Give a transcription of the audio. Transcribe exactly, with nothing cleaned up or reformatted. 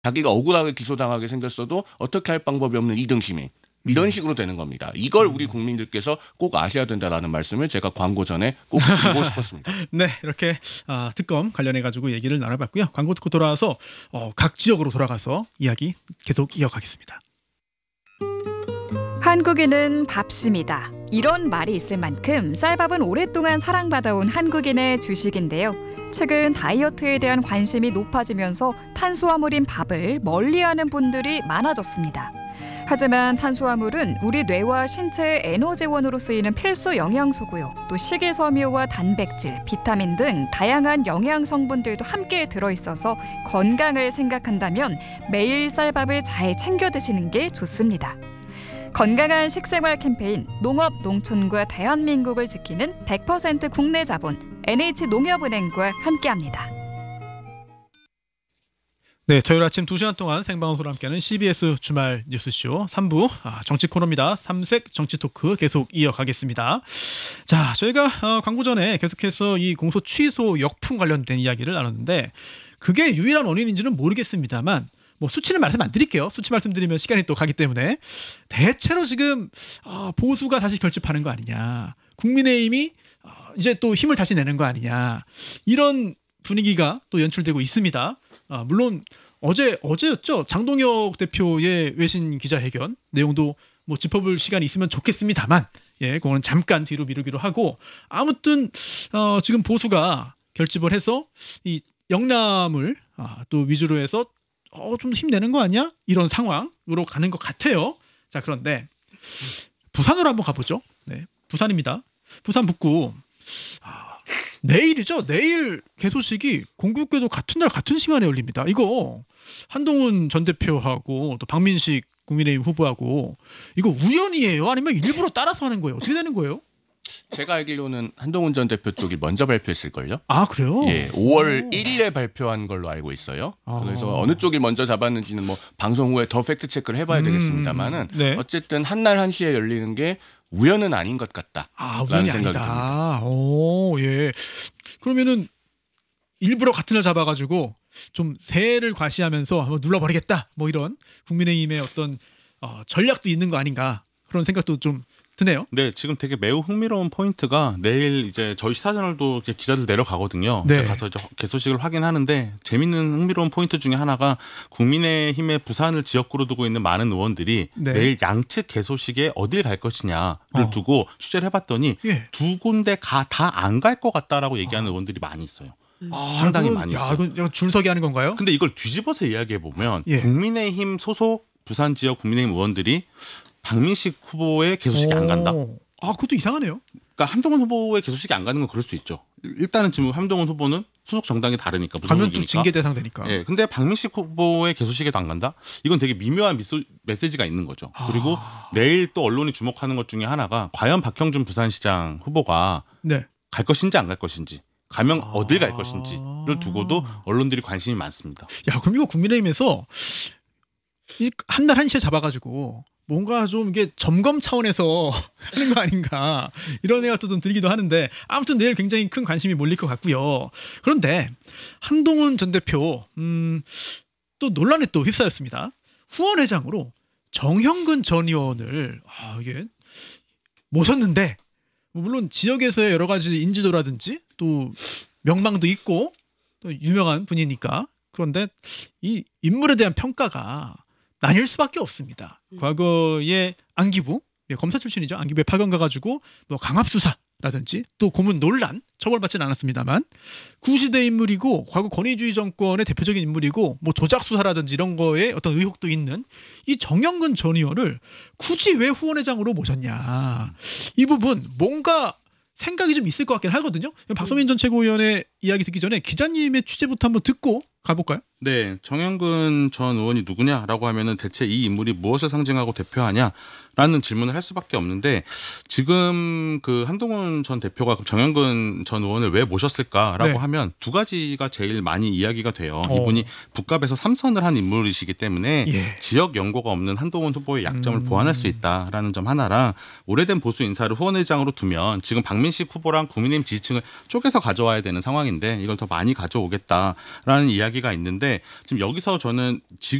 자기가 억울하게 기소당하게 생겼어도 어떻게 할 방법이 없는 이 등 시민. 이런 식으로 되는 겁니다. 이걸 우리 국민들께서 꼭 아셔야 된다라는 말씀을 제가 광고 전에 꼭 드리고 싶었습니다. 네, 이렇게 아, 특검 관련해 가지고 얘기를 나눠봤고요. 광고 듣고 돌아와서 어, 각 지역으로 돌아가서 이야기 계속 이어가겠습니다. 한국인은 밥심이다. 이런 말이 있을 만큼 쌀밥은 오랫동안 사랑받아온 한국인의 주식인데요. 최근 다이어트에 대한 관심이 높아지면서 탄수화물인 밥을 멀리하는 분들이 많아졌습니다. 하지만 탄수화물은 우리 뇌와 신체의 에너지원으로 쓰이는 필수 영양소고요. 또 식이섬유와 단백질, 비타민 등 다양한 영양 성분들도 함께 들어있어서 건강을 생각한다면 매일 쌀밥을 잘 챙겨 드시는 게 좋습니다. 건강한 식생활 캠페인 농업 농촌과 대한민국을 지키는 백 퍼센트 국내 자본 엔에이치농협은행과 함께합니다. 네, 토요일 아침 두 시간 동안 생방송으로 함께하는 씨비에스 주말 뉴스쇼 삼 부 아, 정치 코너입니다. 삼색 정치 토크 계속 이어가겠습니다. 자, 저희가 어, 광고 전에 계속해서 이 공소 취소 역풍 관련된 이야기를 나눴는데 그게 유일한 원인인지는 모르겠습니다만 뭐 수치는 말씀 안 드릴게요. 수치 말씀드리면 시간이 또 가기 때문에 대체로 지금 어, 보수가 다시 결집하는 거 아니냐. 국민의힘이 어, 이제 또 힘을 다시 내는 거 아니냐. 이런 분위기가 또 연출되고 있습니다. 아, 물론 어제 어제였죠. 장동혁 대표의 외신 기자회견 내용도 뭐 짚어볼 시간이 있으면 좋겠습니다만, 예, 그거는 잠깐 뒤로 미루기로 하고 아무튼 어, 지금 보수가 결집을 해서 이 영남을 아, 또 위주로 해서 어, 좀 힘내는 거 아니야? 이런 상황으로 가는 것 같아요. 자, 그런데 부산으로 한번 가보죠. 네, 부산입니다. 부산 북구. 아, 내일이죠. 내일 개소식이 공교롭게도 같은 날 같은 시간에 열립니다. 이거 한동훈 전 대표하고 또 박민식 국민의힘 후보하고 이거 우연이에요? 아니면 일부러 따라서 하는 거예요? 어떻게 되는 거예요? 제가 알기로는 한동훈 전 대표 쪽이 먼저 발표했을걸요? 아, 그래요? 예, 오월 일일에 발표한 걸로 알고 있어요. 아. 그래서 어느 쪽이 먼저 잡았는지는 뭐 방송 후에 더 팩트 체크를 해봐야 음, 되겠습니다만은 네. 어쨌든 한날 한시에 열리는 게 우연은 아닌 것 같다. 아, 우연이 생각이 아니다. 오, 예. 그러면은 일부러 같은 날 잡아가지고 좀 새해를 과시하면서 한번 눌러버리겠다. 뭐 이런 국민의힘의 어떤 어, 전략도 있는 거 아닌가 그런 생각도 좀 드네요. 네, 지금 되게 매우 흥미로운 포인트가 내일 이제 저희 시사저널도 이제 기자들 내려가거든요. 네. 이제 가서 이제 개소식을 확인하는데 재밌는 흥미로운 포인트 중에 하나가 국민의힘의 부산을 지역구로 두고 있는 많은 의원들이 네. 내일 양측 개소식에 어딜 갈 것이냐를 어. 두고 취재를 해봤더니 예. 두 군데 다 안 갈 것 같다라고 얘기하는 의원들이 많이 있어요. 아, 상당히 이건, 많이 야, 있어요. 이건 이건 줄서기 하는 건가요? 근데 이걸 뒤집어서 이야기해 보면 예. 국민의힘 소속 부산 지역 국민의힘 의원들이 박민식 후보의 개소식에 안 간다. 오. 아, 그것도 이상하네요. 그러니까 한동훈 후보의 개소식이 안 가는 건 그럴 수 있죠. 일단은 지금 한동훈 후보는 소속 정당이 다르니까 가면 또 무소속이니까. 징계 대상 되니까. 예, 근데 박민식 후보의 개소식에도 안 간다? 이건 되게 미묘한 미소, 메시지가 있는 거죠. 그리고 아. 내일 또 언론이 주목하는 것 중에 하나가 과연 박형준 부산시장 후보가 네. 갈 것인지 안 갈 것인지, 가면 아. 어딜 갈 것인지를 두고도 언론들이 관심이 많습니다. 야, 그럼 이거 국민의힘에서 한 날 한시에 잡아가지고 뭔가 좀 이게 점검 차원에서 하는 거 아닌가 이런 생각도 좀 들기도 하는데 아무튼 내일 굉장히 큰 관심이 몰릴 것 같고요. 그런데 한동훈 전 대표 음, 또 논란에 또 휩싸였습니다. 후원회장으로 정형근 전 의원을 아, 이게 모셨는데 물론 지역에서의 여러 가지 인지도라든지 또 명망도 있고 또 유명한 분이니까 그런데 이 인물에 대한 평가가 나뉠 수밖에 없습니다. 음. 과거에 안기부 예, 검사 출신이죠. 안기부에 파견 가가지고 뭐 강압수사라든지 또 고문 논란 처벌받지는 않았습니다만 구시대 인물이고 과거 권위주의 정권의 대표적인 인물이고 뭐 조작 수사라든지 이런 거에 어떤 의혹도 있는 이 정영근 전 의원을 굳이 왜 후원회장으로 모셨냐 이 부분 뭔가 생각이 좀 있을 것 같긴 하거든요. 박소민 전 최고위원의 이야기 듣기 전에 기자님의 취재부터 한번 듣고 가볼까요? 네, 정영근 전 의원이 누구냐라고 하면은 대체 이 인물이 무엇을 상징하고 대표하냐라는 질문을 할 수밖에 없는데 지금 그 한동훈 전 대표가 정영근 전 의원을 왜 모셨을까라고 네. 하면 두 가지가 제일 많이 이야기가 돼요. 어. 이분이 북갑에서 삼선을 한 인물이시기 때문에 예. 지역 연고가 없는 한동훈 후보의 약점을 음. 보완할 수 있다라는 점 하나랑 오래된 보수 인사를 후원회장으로 두면 지금 박민식 후보랑 국민의힘 지지층을 쪼개서 가져와야 되는 상황인데 상황인데 이걸 더 많이 가져오겠다라는 이야기가 있는데 지금 여기서 저는 지금